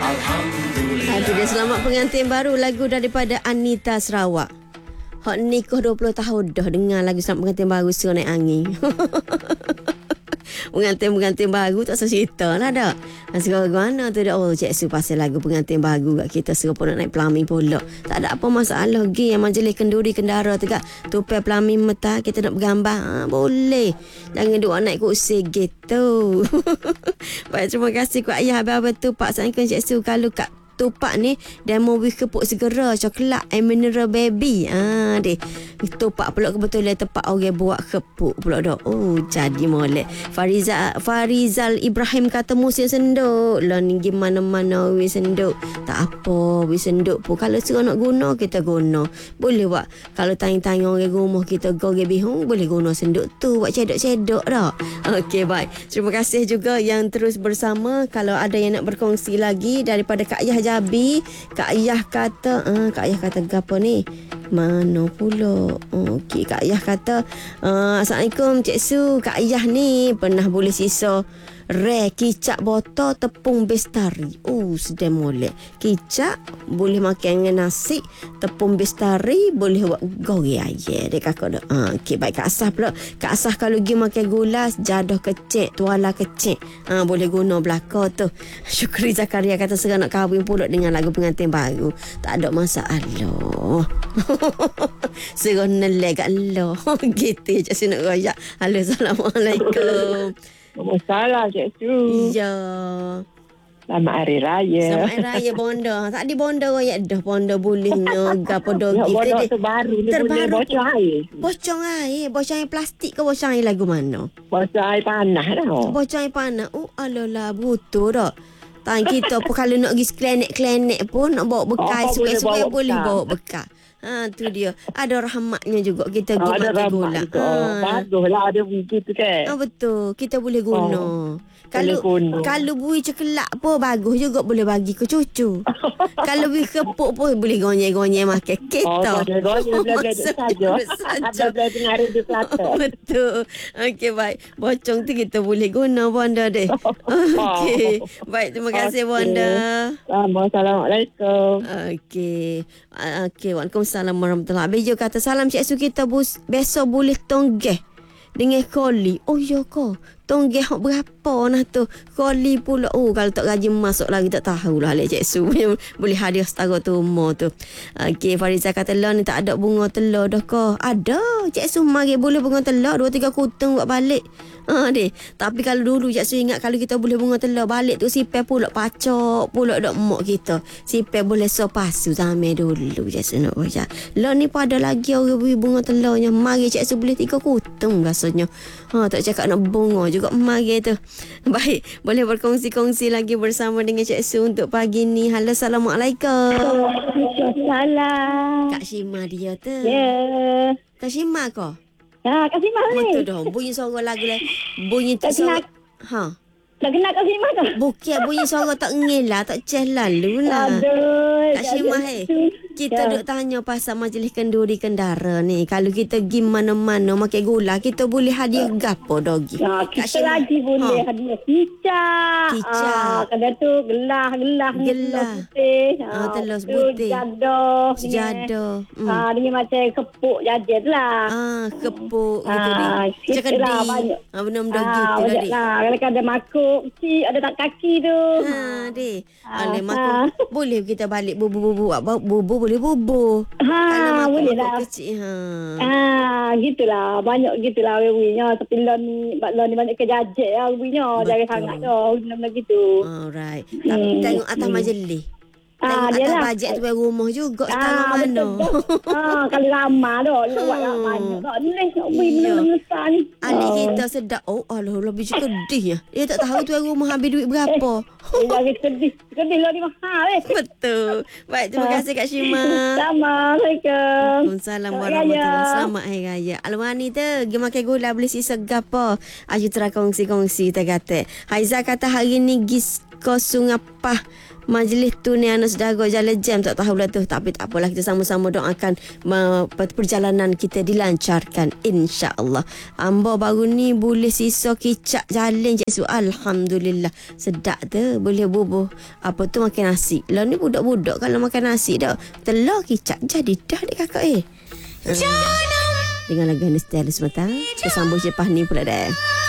Itu dia, selamat pengantin baru, lagu daripada Anita Sarawak. Hak nikah 20 tahun dah dengar lagu selamat pengantin baru suruh naik angin. Pengantin baru tak usah cerita lah dah. Sekarang mana tu dah, oh Cik Su pasal lagu pengantin baru kat kita suruh pun nak naik pelamin pula. Tak ada apa masalah lagi. Yang majlis kenduri kendara tu kat tupai pelamin mata kita nak bergambar. Boleh. Jangan duk naik kursi gitu. Baik, terima kasih kuat ayah abang-abang tu Pak Assalamualaikum Cik Su. Kalau kat tupak ni dia mau kepuk segera coklat and mineral baby. Deh. Tupak pula kebetulan tepat orang buat kepuk pula dah. Oh, jadi molek. Farizal Ibrahim kata musim senduk. Lah ni gimana-mana wis senduk. Tak apa, wis senduk pun kalau suruh nak guna kita guna. Boleh buat kalau tanya-tanya orang rumah kita gore bihung boleh guna senduk tu buat cedok-cedok dah. Okey, baik. Terima kasih juga yang terus bersama. Kalau ada yang nak berkongsi lagi daripada Kak Yah Jabi, Kak Yah kata apa ni? Mana pula? Okey, Kak Yah kata Assalamualaikum Cik Su. Kak Yah ni pernah boleh sisa rare kicap botol tepung bestari. Sedang molek. Kicap boleh makan dengan nasi, tepung bestari boleh buat goreng ayam. Dia kakak dah. Okey, baik. Kak Asah pula. Kak Asah kalau pergi makan gulas, jadah kecil, tuala kecil. Boleh guna belakang tu. Syukri Zakaria kata serang nak kahwin pula dengan lagu pengantin baru. Tak ada masalah. Serang nelek kat lo. Gitu je saya nak royak. Halo, Assalamualaikum. Masalah Cik Su. Ya. Selamat Hari Raya. Selamat Hari Raya Bonda. Tak di Bonda royak dah. Bonda bolehnya gapo dogi. Bonda terbaru ni boleh bocor air. Bocor air plastik ke bocor air lagu mana? Bocor air panas dah. Bocor air panas. Alalah, butuh dah. Tan kita pun kalau nak pergi klenek-klenek pun nak bawa bekal supaya boleh bawa bekal. Tu dia. Ada rahmatnya juga kita guna gula. Baguslah ada begitu kan. Betul. Kita boleh guna. Kalau bui coklat pun bagus juga boleh bagi ke cucu. Kalau bui kepuk pun boleh gonyek-gonyek makan kita. Gonyek saja. Ada dengar di Selatan. Betul. Okey, baik. Bocong tu kita boleh guna Bonda deh. Okey. Baik, terima kasih Bonda. Assalamualaikum. Okey. Waalaikumsalam warahmatullahi wabarakatuh. Bejo kata salam Cik Su, kita besok boleh tonggeh dengan koli. Oh ya ke? Tonggeh berapa nah tu? Koli pula. Kalau tak gaji masuk lagi tak tahulah Lek Cik Su. Boleh hadiah setara tu umur tu. Okey, Fariza kata lah ni tak ada bunga telur dah ke? Ada. Cik Su mari boleh bunga telur 2-3 kutang buat balik. Deh. Tapi kalau dulu Cik Su ingat kalau kita boleh bunga telur balik tu sipel pula pacak pula dak mak kita. Sipel boleh so pasu zaman dulu Cik Su nak baca. Lah ni pada lagi orang beri bunga telurnya. Mari Cik Su boleh 3 kutang rasanya. Tak cakap nak bunga juga mari tu. Baik, boleh berkongsi-kongsi lagi bersama dengan Cik Su untuk pagi ni. Halo, Assalamualaikum. Waalaikumsalam. Kak Shima dia tu. Ya. Kak Shima ko? Kak Shima ni. Betul dah. Bunyi suara lagu lah. Bunyi tak suara. Tak kenal Kak Shima tu? Bukan bunyi suara tak ngelah, tak ceh lalu lah. Aduh. Kak Shima kita duk tanya pasal majlis kenduri kendara ni. Kalau kita pergi mana-mana makan gula, kita boleh hadiah gapo dogi? Kita lagi boleh hadiah kicap. Kadang tu gelah putih. Telur putih. Sejadah. Dengan macam kepuk jadi tu lah. Kepuk gitu ni. Cekedi. Benar-benar dogi tu tadi. Kalau ada makuk kecil, ada tak kaki tu. Deh. Ada makuk. Boleh kita balik bubu-bubu. Bubu boleh bubur. Kalau boleh lah. Kecil. Gitulah. Banyak gitulah wewinya. Tapi lo ni banyak kejajak lah wewinya. Jangan sangat tu. Benda gitu. Alright. Tapi tengok atas majlis. Tengok atas bajet tu rumah juga. Setengah mana. Kalau ramah tu. Buat banyak. Tak boleh. Tak boleh benda-benda besar ni. Adik kita sedap. Allah lebih sedih ya. Dia tak tahu tu rumah habis duit berapa. Jangan sedih. Sedih lah ni mahal Betul. Baik, terima kasih Kak Shima. Assalamualaikum. Waalaikumsalam warahmatullahi. Selamat Hari Raya. Alwani tu, pergi makan gula boleh sisa gapo. Ayu terang kongsi-kongsi kita kata. Haiza kata hari ni kosong apa majlis tu ni anak saudara jalan jam tak tahu lah tu, tapi tak apalah, kita sama-sama doakan perjalanan kita dilancarkan insya-Allah. Ambo baru ni boleh sisa kicap jalan je alhamdulillah, sedap tu, boleh bubuh apa tu makan nasi. Lah ni budak-budak kalau makan nasi dah telur kicap jadi dah dek kakak. Dengan lagu Anestel semata kita sambung je pah ni pula dah.